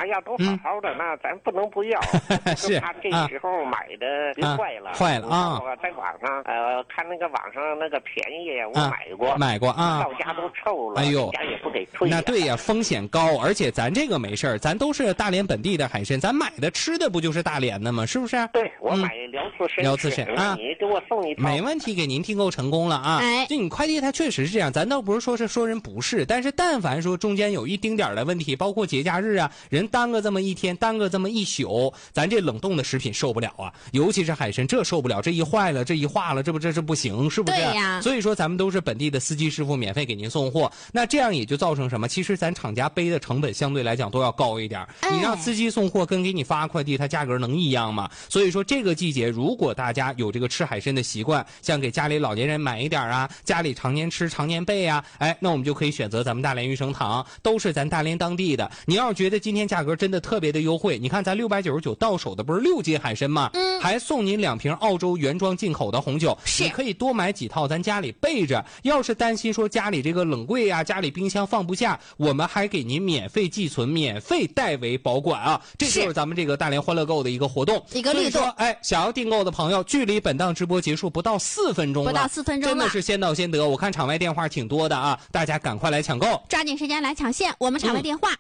哎呀，都好好的，那咱不能不要。 是他这时候买的坏了， 坏了啊！ 我在网上看那个网上那个便宜，我买过啊， 到家都臭了， 哎呦， 家也不给退。 那对呀，风险高，而且咱这个没事儿，咱都是大连本地的海参，咱买的吃的不就是大连的吗？是不是？ 对，我买辽刺参啊， 你给我送一套， 没问题，给您订购成功了啊！ 哎， 就你快递它确实是这样，咱倒不是说人不是，但是但凡说中间有一丁点的问题，包括节假日啊，人耽搁这么一天，耽搁这么一宿，咱这冷冻的食品受不了啊，尤其是海参，这受不了，这一坏了，这一化了，这不行，是不是？ 对呀。 所以说咱们都是本地的司机师傅免费给您送货，那这样也就造成什么？其实咱厂家背的成本相对来讲都要高一点，你让司机送货跟给你发快递，它价格能一样吗？所以说这个季节，如果大家有这个吃海参的习惯，像给家里老年人买一点啊，家里常年吃常年备啊，哎，那我们就可以选择咱们大连玉生堂，都是咱大连当地的。你要是觉得今天价格真的特别的优惠，你看咱699到手的不是6斤海参吗？还送您2瓶澳洲原装进口的红酒，你可以多买几套，咱家里备着。要是担心说家里这个冷柜啊，家里冰箱放不下，我们还给您免费寄存，免费代为保管啊！这就是咱们这个大连欢乐购的一个活动， 一个力度。 所以说，哎，想要订购的朋友，距离本档直播结束不到4分钟了，真的是先到先得。我看场外电话挺多的啊，大家赶快来抢购， 抓紧时间来抢线。我们场外电话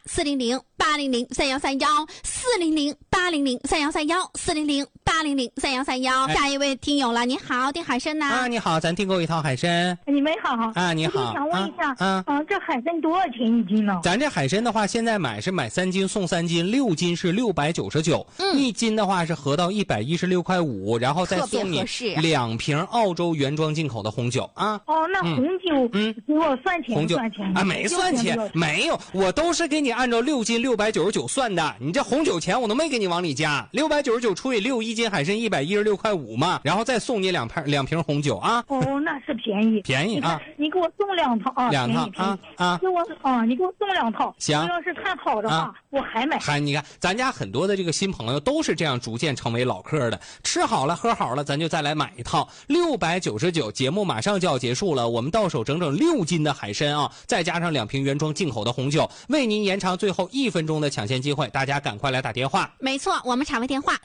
400-800-3131，400-800-3131，400-800-3131。下一位听友了，你好，订海参呐？ 啊，你好，咱订购一套海参。 你们好啊，你好。 我想问一下，这海参多少钱一斤呢？ 咱这海参的话，现在买是买3斤送3斤6斤是699，一斤的话是合到116.5块，然后再送你2瓶澳洲原装进口的红酒啊。 哦，那红酒，给我算钱， 红酒啊，没算钱，没有，我都是给你按照6斤699算的。你这红酒钱我都没给你往里加，699除以6，一斤海参116.5块嘛，然后再送你2瓶红酒啊。 哦，那是便宜啊！ 你给我送2套啊，2 套啊！ 你给我送2套。 行， 要是看好的话，我还买。 你看咱家很多的这个新朋友都是这样逐渐成为老客的，吃好了喝好了，咱就再来买一套699。节目马上就要结束了，我们到手整整6斤的海参啊，再加上2瓶原装进口的红酒，为您延长最后1分钟的抢先机会，大家赶快来打电话。 没错，我们场外电话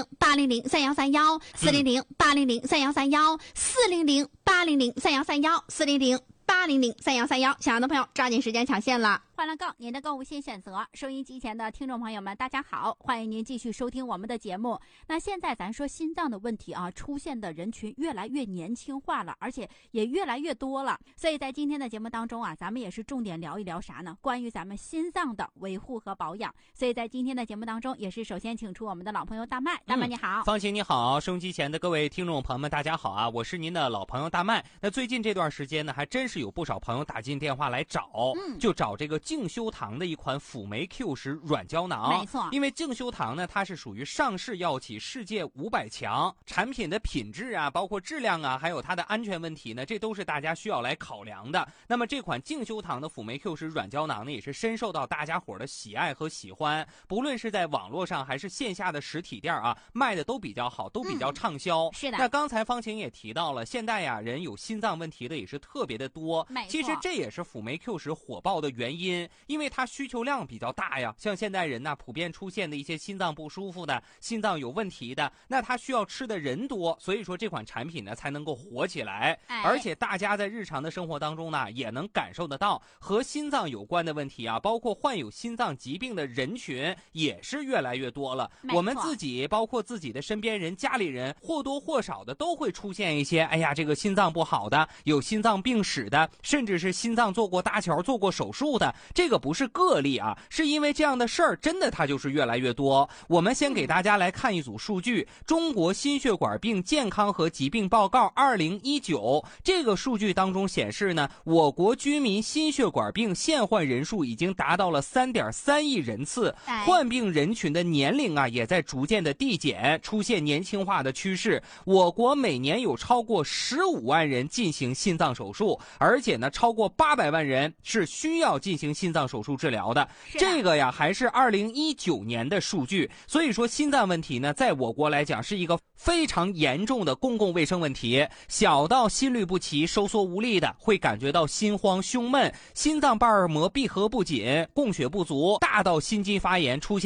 400-800-3131，400-800-3131，400-800-3131，400-800-3131，想要的朋友抓紧时间抢线了。欢乐购，您的购物新选择。收音机前的听众朋友们，大家好，欢迎您继续收听我们的节目。那现在咱说心脏的问题啊，出现的人群越来越年轻化了，而且也越来越多了。所以在今天的节目当中啊，咱们也是重点聊一聊啥呢？关于咱们心脏的维护和保养。所以在今天的节目当中，也是首先请出我们的老朋友大麦。大麦你好。 方晴你好，收音机前的各位听众朋友们，大家好啊，我是您的老朋友大麦。那最近这段时间呢，还真是有不少朋友打进电话来找，就找这个净修堂的一款辅酶 Q10软胶囊。 没错， 因为净修堂呢，它是属于上市药企世界500强，产品的品质啊，包括质量啊，还有它的安全问题呢，这都是大家需要来考量的。那么这款净修堂的辅酶 Q10软胶囊呢，也是深受到大家伙的喜爱和喜欢，不论是在网络上还是线下的实体店啊，卖的都比较好，都比较畅销。 是的。 那刚才方晴也提到了，现在呀，人有心脏问题的也是特别的多。其实这也是辅酶 Q10火爆的原因，因为它需求量比较大呀。像现代人呢，普遍出现的一些心脏不舒服的、心脏有问题的，那它需要吃的人多，所以说这款产品呢才能够火起来。而且大家在日常的生活当中呢，也能感受得到和心脏有关的问题啊，包括患有心脏疾病的人群也是越来越多了。我们自己包括自己的身边人、家里人，或多或少的都会出现一些，哎呀，这个心脏不好的，有心脏病史的，甚至是心脏做过搭桥、做过手术的，这个不是个例啊，是因为这样的事儿真的它就是越来越多。我们先给大家来看一组数据，中国心血管病健康和疾病报告2019，这个数据当中显示呢，我国居民心血管病现患人数已经达到了3.3亿人次，患病人群的年龄啊也在逐渐的递减，出现年轻化的趋势。我国每年有超过15万人进行心脏手术，而且呢超过800万人是需要进行心脏手术治疗的。这个呀还是2019年的数据，所以说心脏问题呢，在我国来讲是一个非常严重的公共卫生问题。小到心律不齐、收缩无力的，会感觉到心慌、胸闷，心脏瓣膜闭合不紧、供血不足；大到心肌发炎出现